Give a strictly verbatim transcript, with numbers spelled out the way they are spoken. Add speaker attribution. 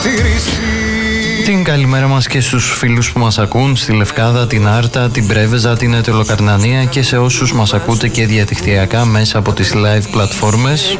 Speaker 1: Την καλημέρα μας και στους φίλους που μας ακούν στη Λευκάδα, την Άρτα, την Πρέβεζα, την Αιτωλοκαρνανία και σε όσους μας ακούτε και διαδικτυακά μέσα από τις live πλατφόρμες.